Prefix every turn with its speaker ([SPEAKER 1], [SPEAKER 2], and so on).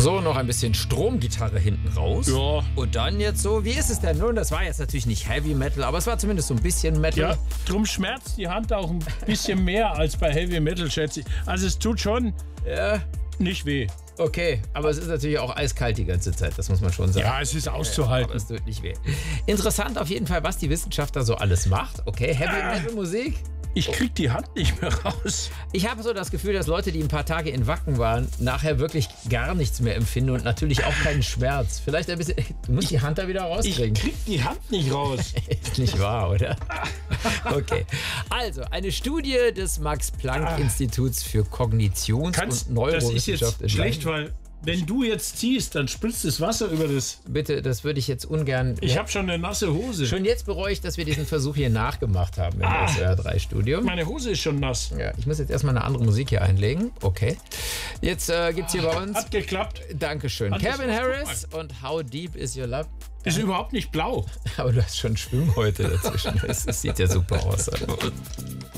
[SPEAKER 1] So, noch ein bisschen Stromgitarre hinten raus.
[SPEAKER 2] Ja.
[SPEAKER 1] Und dann jetzt so, wie ist es denn nun? Das war jetzt natürlich nicht Heavy Metal, aber es war zumindest so ein bisschen Metal.
[SPEAKER 2] Ja, drum schmerzt die Hand auch ein bisschen mehr als bei Heavy Metal, schätze ich. Also es tut schon nicht weh.
[SPEAKER 1] Okay, aber es ist natürlich auch eiskalt die ganze Zeit, das muss man schon sagen.
[SPEAKER 2] Ja, es ist auszuhalten.
[SPEAKER 1] Aber es tut nicht weh. Interessant auf jeden Fall, was die Wissenschaft da so alles macht. Okay, Heavy Metal Musik.
[SPEAKER 2] Ich krieg die Hand nicht mehr raus.
[SPEAKER 1] Ich habe so das Gefühl, dass Leute, die ein paar Tage in Wacken waren, nachher wirklich gar nichts mehr empfinden und natürlich auch keinen Schmerz. Vielleicht ein bisschen. Du musst die Hand da wieder rauskriegen.
[SPEAKER 2] Ich krieg die Hand nicht raus.
[SPEAKER 1] Ist nicht wahr, oder? Okay. Also, eine Studie des Max-Planck-Instituts für Kognitions- und Neurowissenschaft.
[SPEAKER 2] Das ist jetzt schlecht, weil wenn du jetzt ziehst, dann spritzt das Wasser über das.
[SPEAKER 1] Bitte, das würde ich jetzt ungern.
[SPEAKER 2] Ich habe schon eine nasse Hose.
[SPEAKER 1] Schon jetzt bereue ich, dass wir diesen Versuch hier nachgemacht haben im SWR3-Studium.
[SPEAKER 2] Meine Hose ist schon nass.
[SPEAKER 1] Ja, ich muss jetzt erstmal eine andere Musik hier einlegen. Okay. Jetzt gibt's hier bei uns.
[SPEAKER 2] Hat geklappt.
[SPEAKER 1] Dankeschön.
[SPEAKER 2] Hat
[SPEAKER 1] Calvin
[SPEAKER 2] das was
[SPEAKER 1] Harris und How Deep Is Your Love?
[SPEAKER 2] Ist überhaupt nicht blau.
[SPEAKER 1] Aber du hast schon Schwimmhäute dazwischen. Das sieht ja super aus. Oder?